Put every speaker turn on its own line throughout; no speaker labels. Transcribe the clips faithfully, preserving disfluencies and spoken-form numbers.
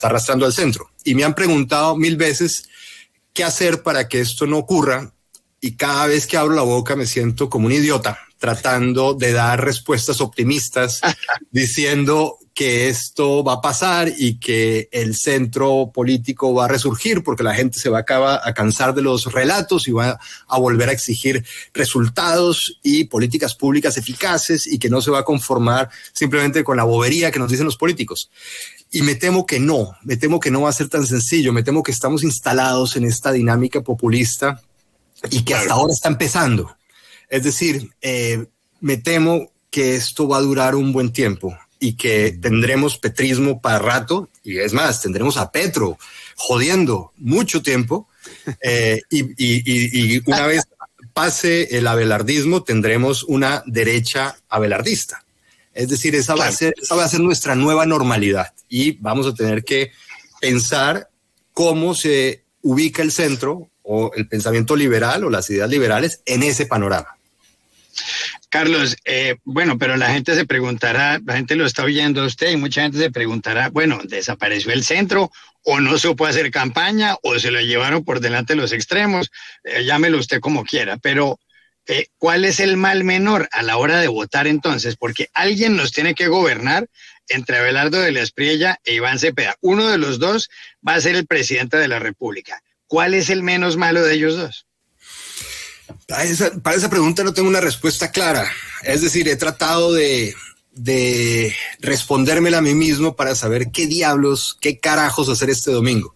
está arrastrando al centro. Y me han preguntado mil veces qué hacer para que esto no ocurra, y cada vez que abro la boca me siento como un idiota tratando de dar respuestas optimistas diciendo que esto va a pasar y que el centro político va a resurgir porque la gente se va a acabar a cansar de los relatos y va a volver a exigir resultados y políticas públicas eficaces y que no se va a conformar simplemente con la bobería que nos dicen los políticos. Y me temo que no, me temo que no va a ser tan sencillo, me temo que estamos instalados en esta dinámica populista y que hasta ahora está empezando. Es decir, eh, me temo que esto va a durar un buen tiempo y que tendremos petrismo para rato, y es más, tendremos a Petro jodiendo mucho tiempo, eh, y, y, y una vez pase el abelardismo, tendremos una derecha abelardista. Es decir, esa va a ser, esa va a ser nuestra nueva normalidad y vamos a tener que pensar cómo se ubica el centro o el pensamiento liberal o las ideas liberales en ese panorama.
Carlos, eh, bueno, pero la gente se preguntará, la gente lo está oyendo a usted y mucha gente se preguntará, bueno, ¿desapareció el centro o no supo hacer campaña o se lo llevaron por delante los extremos? Eh, llámelo usted como quiera, pero eh, ¿cuál es el mal menor a la hora de votar entonces? Porque alguien nos tiene que gobernar entre Abelardo de la Espriella e Iván Cepeda. Uno de los dos va a ser el presidente de la República. ¿Cuál es el menos malo de ellos dos?
Para esa, para esa pregunta no tengo una respuesta clara. Es decir, he tratado de, de respondérmela a mí mismo para saber qué diablos, qué carajos hacer este domingo.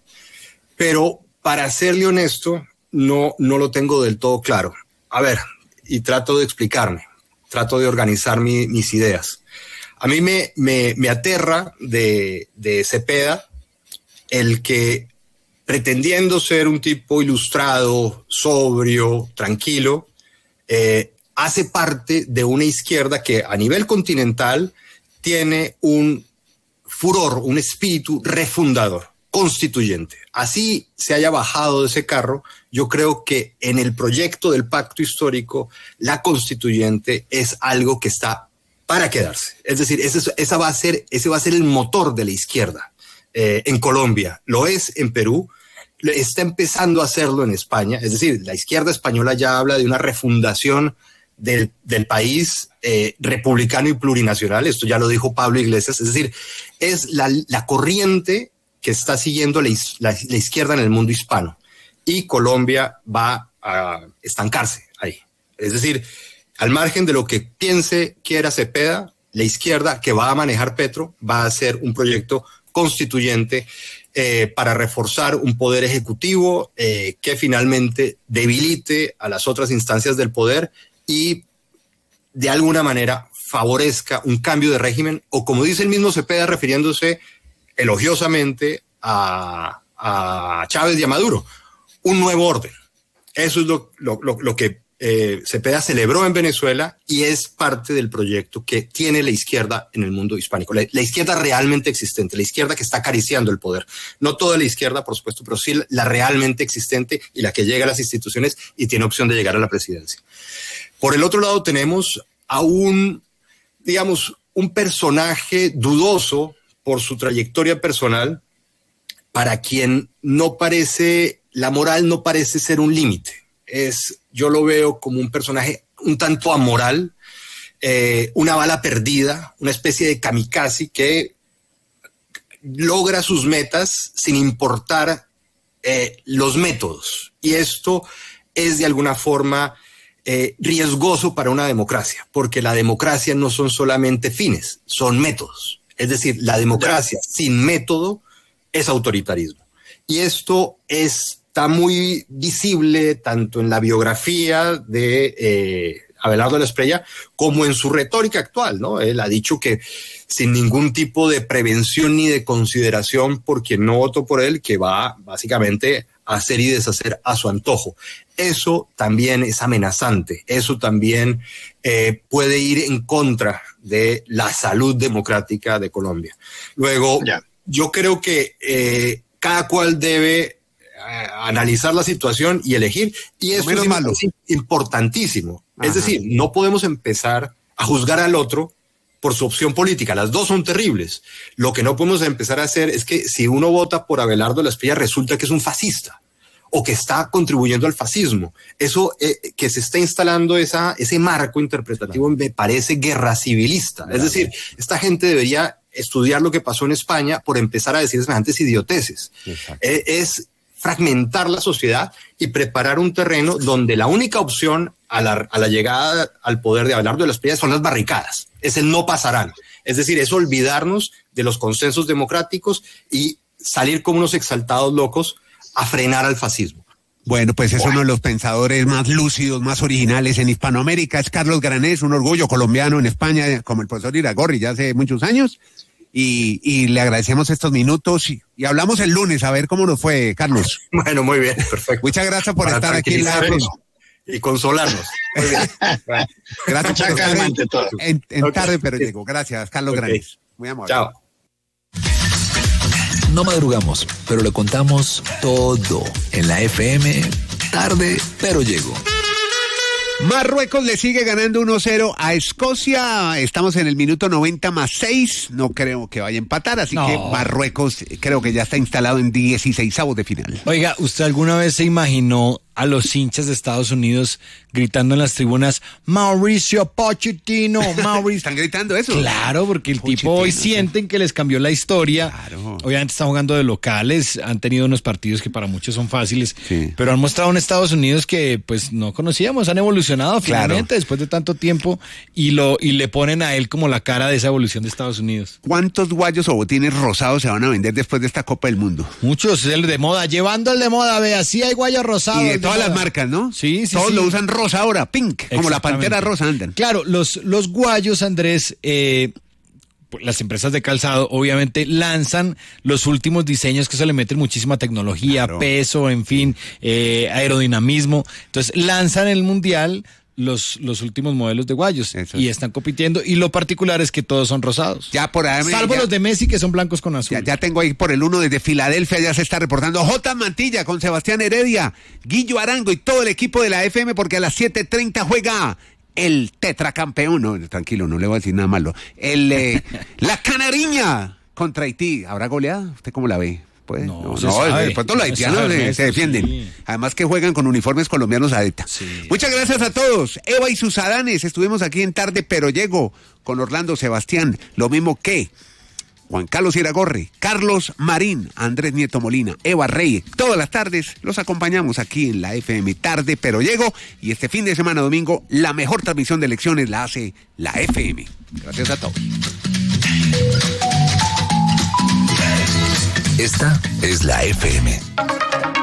Pero para serle honesto, no, no lo tengo del todo claro. A ver, y trato de explicarme, trato de organizar mi, mis ideas. A mí me, me, me aterra de, de Cepeda el que, pretendiendo ser un tipo ilustrado, sobrio, tranquilo, eh, hace parte de una izquierda que a nivel continental tiene un furor, un espíritu refundador, constituyente. Así se haya bajado de ese carro, yo creo que en el proyecto del pacto histórico, la constituyente es algo que está para quedarse. Es decir, ese, esa va a ser, ese va a ser el motor de la izquierda. Eh, en Colombia, lo es en Perú, está empezando a hacerlo en España, es decir, la izquierda española ya habla de una refundación del, del país eh, republicano y plurinacional, esto ya lo dijo Pablo Iglesias, es decir, es la, la corriente que está siguiendo la, la, la izquierda en el mundo hispano y Colombia va a estancarse ahí, es decir, al margen de lo que piense, quiera Cepeda, la izquierda que va a manejar Petro va a hacer un proyecto constituyente eh, para reforzar un poder ejecutivo eh, que finalmente debilite a las otras instancias del poder y de alguna manera favorezca un cambio de régimen o, como dice el mismo Cepeda refiriéndose elogiosamente a, a Chávez y a Maduro, un nuevo orden. Eso es lo, lo, lo, lo que Eh, Cepeda celebró en Venezuela y es parte del proyecto que tiene la izquierda en el mundo hispánico, la, la izquierda realmente existente, la izquierda que está acariciando el poder, no toda la izquierda por supuesto, pero sí la, la realmente existente y la que llega a las instituciones y tiene opción de llegar a la presidencia. Por el otro lado tenemos a un, digamos, un personaje dudoso por su trayectoria personal, para quien no parece, la moral no parece ser un límite. Es, yo lo veo como un personaje un tanto amoral, eh, una bala perdida, una especie de kamikaze que logra sus metas sin importar eh, los métodos. Y esto es de alguna forma eh, riesgoso para una democracia, porque la democracia no son solamente fines, son métodos. Es decir, la democracia sin método es autoritarismo. Y esto es... está muy visible tanto en la biografía de eh, Abelardo de la Espriella como en su retórica actual, ¿no? Él ha dicho que sin ningún tipo de prevención ni de consideración por quien no votó por él, que va básicamente a hacer y deshacer a su antojo. Eso también es amenazante, eso también eh, puede ir en contra de la salud democrática de Colombia. Luego, yeah. yo creo que eh, cada cual debe analizar la situación y elegir, y eso es importantísimo. Ajá. Es decir, no podemos empezar a juzgar al otro por su opción política. Las dos son terribles. Lo que no podemos empezar a hacer es que si uno vota por Abelardo Lasprilla, resulta que es un fascista o que está contribuyendo al fascismo. Eso eh, que se está instalando esa, ese marco interpretativo me parece guerra civilista. Claro. Es decir, esta gente debería estudiar lo que pasó en España por empezar a decir semejantes idioteces. Eh, es fragmentar la sociedad y preparar un terreno donde la única opción a la, a la llegada al poder de Abelardo Lasprilla son las barricadas. Es el no pasarán. Es decir, es olvidarnos de los consensos democráticos y salir como unos exaltados locos a frenar al fascismo.
Bueno, pues es uno de los pensadores más lúcidos, más originales en Hispanoamérica. Es Carlos Granés, un orgullo colombiano en España, como el profesor Iragorri ya hace muchos años. Y, y le agradecemos estos minutos y, y hablamos el lunes a ver cómo nos fue, Carlos.
Bueno, muy bien, perfecto.
Muchas gracias por Para estar aquí en la
y consolarnos. Muy bien.
Gracias por estar en, en, en okay. Tarde, pero llegó. Gracias, Carlos okay. Granés. Muy amable.
Chao.
No madrugamos, pero le contamos todo en la F M. Tarde, pero llego.
Marruecos le sigue ganando uno cero a Escocia. Estamos en el minuto noventa más seis. No creo que vaya a empatar, así no. que Marruecos creo que ya está instalado en dieciseisavos de final.
Oiga, ¿usted alguna vez se imaginó a los hinchas de Estados Unidos gritando en las tribunas Mauricio Pochettino, Mauricio?
¿Están gritando eso?
Claro, porque el Pochettino, tipo hoy sí. sienten que les cambió la historia. Claro. Obviamente están jugando de locales, han tenido unos partidos que para muchos son fáciles, sí. pero han mostrado en Estados Unidos que pues no conocíamos, han evolucionado finalmente claro. después de tanto tiempo y lo y le ponen a él como la cara de esa evolución de Estados Unidos.
¿Cuántos guayos o botines rosados se van a vender después de esta Copa del Mundo?
Muchos, el de moda, llevando el de moda, vea, sí hay guayos rosados.
Y de todas las marcas, ¿no?
Sí, sí,
Todos
sí.
lo usan rosa ahora, pink, como la pantera rosa andan.
Claro, los, los guayos, Andrés, eh, las empresas de calzado obviamente lanzan los últimos diseños que se le meten muchísima tecnología, claro. peso, en fin, eh, aerodinamismo. Entonces lanzan el mundial los, los últimos modelos de guayos Eso. y están compitiendo, y lo particular es que todos son rosados.
Ya por ahí,
Salvo
ya,
los de Messi que son blancos con azul.
Ya, ya tengo ahí por el uno desde Filadelfia, ya se está reportando J. Mantilla con Sebastián Heredia, Guillo Arango y todo el equipo de la F M, porque a las siete treinta juega el tetracampeón, no, tranquilo, no le voy a decir nada malo, el eh, la Canariña contra Haití. ¿Habrá goleada? ¿Usted cómo la ve? Pues, no, no, no de pronto los haitianos no se, se defienden. Sí. Además que juegan con uniformes colombianos adepta. Sí. Muchas gracias a todos. Eva y sus Adanes, estuvimos aquí en Tarde, pero llego con Orlando Sebastián, lo mismo que Juan Carlos Iragorri, Carlos Marín, Andrés Nieto Molina, Eva Reyes. Todas las tardes los acompañamos aquí en la F M. Tarde, pero llego. Y este fin de semana, domingo, la mejor transmisión de elecciones la hace la F M. Gracias a todos.
Esta es la F M.